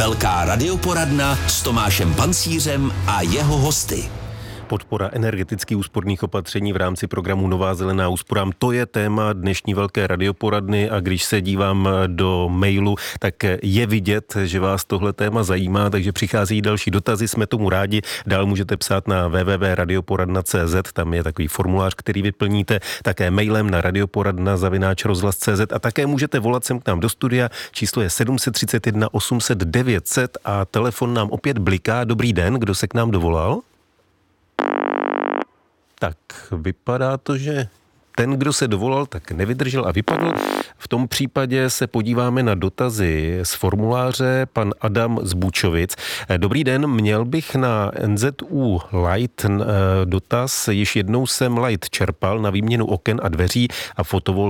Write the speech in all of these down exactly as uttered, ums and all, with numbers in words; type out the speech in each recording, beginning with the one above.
Velká radioporadna s Tomášem Pancířem a jeho hosty. Podpora energeticky úsporných opatření v rámci programu Nová zelená úsporám. To je téma dnešní velké radioporadny a když se dívám do mailu, tak je vidět, že vás tohle téma zajímá, takže přichází další dotazy, jsme tomu rádi. Dál můžete psát na w w w tečka radioporadna tečka c z, tam je takový formulář, který vyplníte, také mailem na radioporadna zavináč rozhlas tečka c z a také můžete volat sem k nám do studia. Číslo je sedm set třicet jedna osm set devět set a telefon nám opět bliká. Dobrý den, kdo se k nám dovolal? Tak vypadá to, že ten, kdo se dovolal, tak nevydržel a vypadl. V tom případě se podíváme na dotazy z formuláře. Pan Adam z Bučovic. Dobrý den, měl bych na N Z U Light dotaz. Již jednou jsem Light čerpal na výměnu oken a dveří a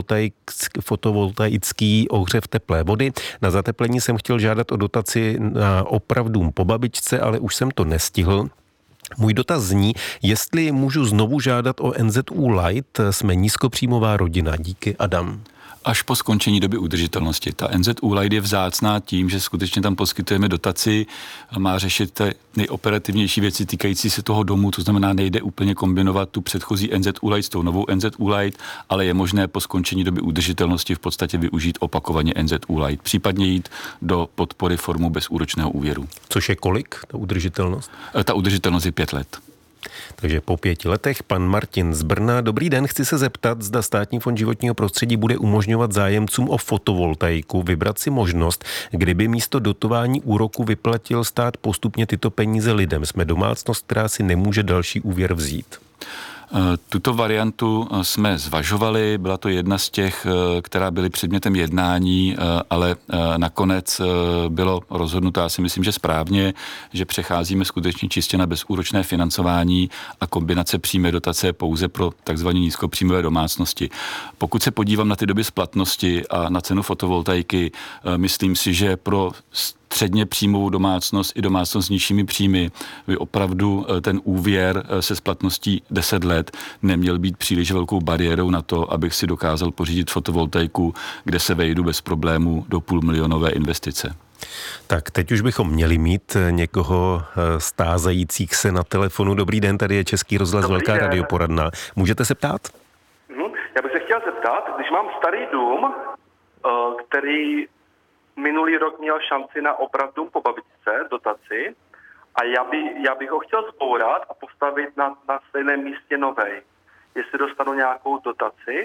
fotovoltaický ohřev teplé vody. Na zateplení jsem chtěl žádat o dotaci na oprav dům po babičce, ale už jsem to nestihl. Můj dotaz zní, jestli můžu znovu žádat o N Z U Light, jsme nízkopříjmová rodina. Díky, Adam. Až po skončení doby udržitelnosti. Ta N Z U Light je vzácná tím, že skutečně tam poskytujeme dotaci a má řešit nejoperativnější věci týkající se toho domu, to znamená, nejde úplně kombinovat tu předchozí N Z U Light s tou novou N Z U Light, ale je možné po skončení doby udržitelnosti v podstatě využít opakovaně N Z U Light, případně jít do podpory formou bezúročného úvěru. Což je kolik, ta udržitelnost? Ta udržitelnost je pět let. Takže po pěti letech pan Martin z Brna. Dobrý den, chci se zeptat, zda Státní fond životního prostředí bude umožňovat zájemcům o fotovoltaiku vybrat si možnost, kdyby místo dotování úroku vyplatil stát postupně tyto peníze lidem. Jsme domácnost, která si nemůže další úvěr vzít. Tuto variantu jsme zvažovali, byla to jedna z těch, která byly předmětem jednání, ale nakonec bylo rozhodnuto, já si myslím, že správně, že přecházíme skutečně čistě na bezúročné financování a kombinace přímé dotace pouze pro takzvané nízkopříjmové domácnosti. Pokud se podívám na ty doby splatnosti a na cenu fotovoltaiky, myslím si, že pro středně příjmovou domácnost i domácnost s nižšími příjmy by opravdu ten úvěr se splatností deset let neměl být příliš velkou bariérou na to, abych si dokázal pořídit fotovoltaiku, kde se vejdu bez problému do půlmilionové investice. Tak teď už bychom měli mít někoho stázajících se na telefonu. Dobrý den, tady je Český rozhlas Dobrý Velká den. radioporadna. Můžete se ptát? Hmm, já bych se chtěl zeptat, když mám starý dům, který minulý rok měl šanci na oprav dům po babičce, dotaci, a já, by, já bych ho chtěl zbourat a postavit na, na stejném místě novej. Jestli dostanu nějakou dotaci?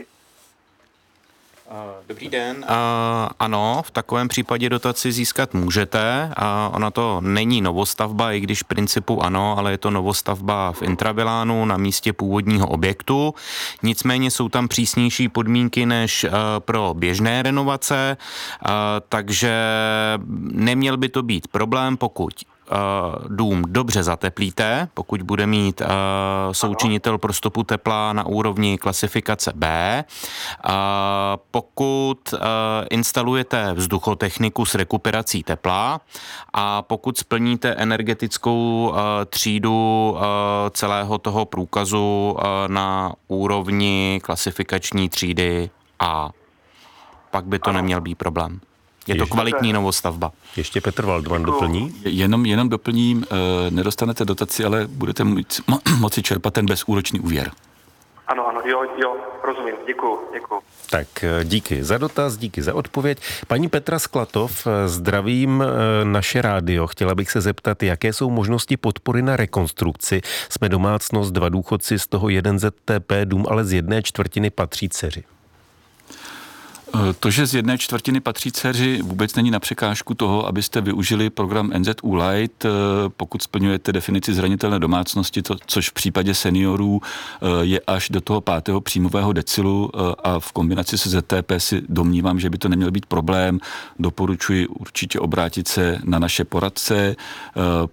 Dobrý den. Uh, ano, v takovém případě dotaci získat můžete. Uh, ona to není novostavba, i když v principu ano, ale je to novostavba v intravilánu na místě původního objektu. Nicméně jsou tam přísnější podmínky než uh, pro běžné renovace, uh, takže neměl by to být problém, pokud dům dobře zateplíte, pokud bude mít uh, součinitel pro stopu tepla na úrovni klasifikace B. Uh, pokud uh, instalujete vzduchotechniku s rekuperací tepla a pokud splníte energetickou uh, třídu uh, celého toho průkazu uh, na úrovni klasifikační třídy A, pak by to neměl být problém. Je to kvalitní novostavba. Ještě Petr Waldman doplní? Jenom, jenom doplním, e, nedostanete dotaci, ale budete moci, mo, moci čerpat ten bezúročný úvěr. Ano, ano, jo, jo, rozumím, děkuju, děkuju. Tak díky za dotaz, díky za odpověď. Paní Petra Sklatov, zdravím naše rádio. Chtěla bych se zeptat, jaké jsou možnosti podpory na rekonstrukci. Jsme domácnost, dva důchodci, z toho jeden Z T P, dům ale z jedné čtvrtiny patří dceři. To, že z jedné čtvrtiny patří dceři, vůbec není na překážku toho, abyste využili program N Z U Light, pokud splňujete definici zranitelné domácnosti, to, což v případě seniorů je až do toho pátého příjmového decilu a v kombinaci se Z T P si domnívám, že by to neměl být problém. Doporučuji určitě obrátit se na naše poradce.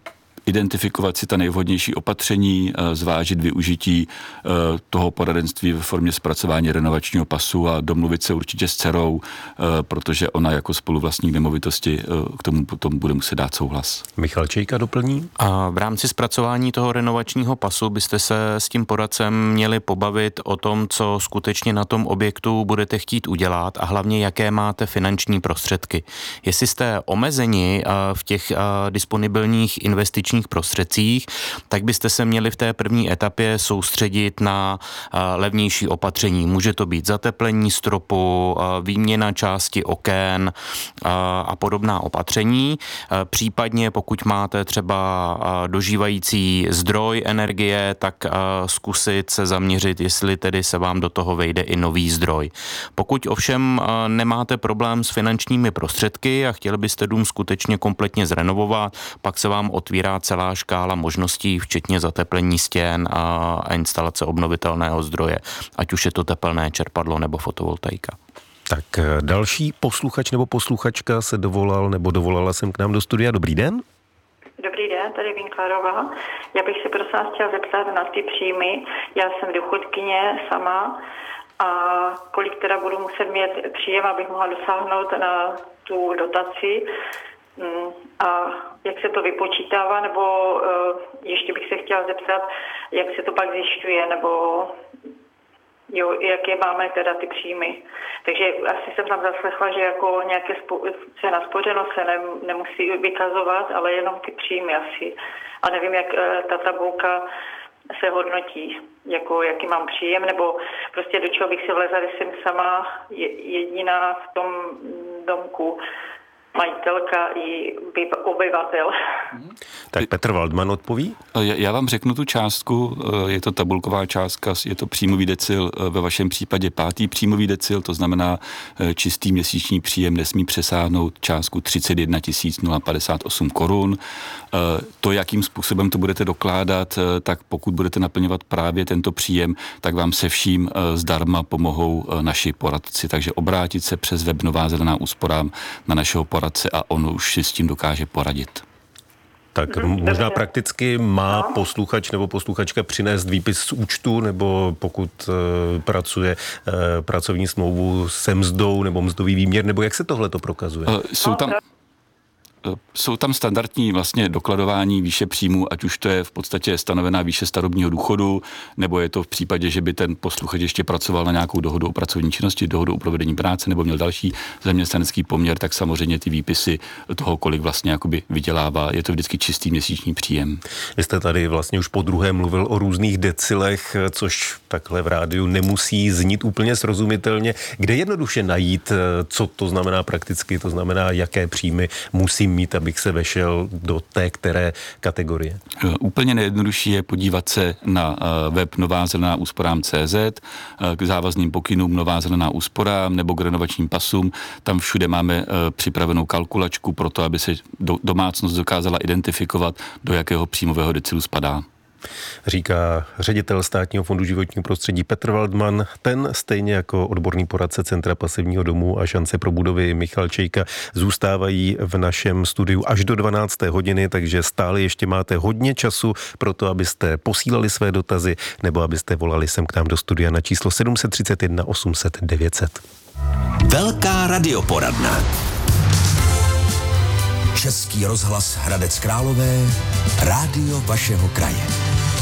identifikovat si ta nejvhodnější opatření, zvážit využití toho poradenství ve formě zpracování renovačního pasu a domluvit se určitě s dcerou, protože ona jako spoluvlastník nemovitosti k tomu potom bude muset dát souhlas. Michal Čejka doplní. A v rámci zpracování toho renovačního pasu byste se s tím poradcem měli pobavit o tom, co skutečně na tom objektu budete chtít udělat a hlavně jaké máte finanční prostředky. Jestli jste omezeni v těch disponibilních investičních prostředcích, tak byste se měli v té první etapě soustředit na levnější opatření. Může to být zateplení stropu, výměna části oken a podobná opatření. Případně pokud máte třeba dožívající zdroj energie, tak zkusit se zaměřit, jestli tedy se vám do toho vejde i nový zdroj. Pokud ovšem nemáte problém s finančními prostředky a chtěli byste dům skutečně kompletně zrenovovat, pak se vám otvírá celá škála možností, včetně zateplení stěn a instalace obnovitelného zdroje, ať už je to tepelné čerpadlo nebo fotovoltaika. Tak další posluchač nebo posluchačka se dovolal nebo dovolala jsem k nám do studia. Dobrý den. Dobrý den, tady Vinklárová. Já bych se prosím vás chtěla zeptat na ty příjmy. Já jsem důchodkyně sama a kolik teda budu muset mít příjem, abych mohla dosáhnout na tu dotaci a jak se to vypočítává, nebo ještě bych se chtěla zeptat, jak se to pak zjišťuje, nebo jo, jaké máme teda ty příjmy. Takže asi jsem tam zaslechla, že jako nějaké spo- cena spořenost se ne, nemusí vykazovat, ale jenom ty příjmy asi. A nevím, jak ta tabulka se hodnotí, jako jaký mám příjem, nebo prostě do čeho bych si vlezla, když jsem sama jediná v tom domku, majitelka i obyvatel. Tak Petr Waldman odpoví? Já vám řeknu tu částku, je to tabulková částka, je to příjmový decil, ve vašem případě pátý příjmový decil, to znamená čistý měsíční příjem nesmí přesáhnout částku třicet jedna tisíc padesát osm korun. To, jakým způsobem to budete dokládat, tak pokud budete naplňovat právě tento příjem, tak vám se vším zdarma pomohou naši poradci. Takže obrátit se přes web Nová zelená úsporám na našeho poradce a on už si s tím dokáže poradit. Tak možná prakticky má posluchač nebo posluchačka přinést výpis z účtu, nebo pokud e, pracuje e, pracovní smlouvu se mzdou nebo mzdový výměr, nebo jak se tohle to prokazuje? E, jsou tam... Jsou tam standardní vlastně dokladování výše příjmu, ať už to je v podstatě stanovená výše starobního důchodu, nebo je to v případě, že by ten posluchač ještě pracoval na nějakou dohodu o pracovní činnosti, dohodu o provedení práce, nebo měl další zaměstnanecký poměr, tak samozřejmě ty výpisy toho, kolik vlastně jakoby vydělává, je to vždycky čistý měsíční příjem. Vy jste tady vlastně už po druhé mluvil o různých decilech, což takhle v rádiu nemusí znít úplně srozumitelně. Kde jednoduše najít, co to znamená prakticky, to znamená, jaké příjmy musím mít, abych se vešel do té které kategorie? Úplně nejjednodušší je podívat se na web nová zelená úsporám tečka cé zet, k závazným pokynům Nová zelená úsporám nebo k renovačním pasům. Tam všude máme připravenou kalkulačku pro to, aby se domácnost dokázala identifikovat, do jakého příjmového decilu spadá. Říká ředitel Státního fondu životního prostředí Petr Waldman. Ten stejně jako odborný poradce Centra pasivního domu a šance pro budovy Michal Čejka zůstávají v našem studiu až do dvanácté hodiny, takže stále ještě máte hodně času pro to, abyste posílali své dotazy nebo abyste volali sem k nám do studia na číslo sedm set třicet jedna osm set devět set. Velká radioporadna. Český rozhlas Hradec Králové, rádio vašeho kraje.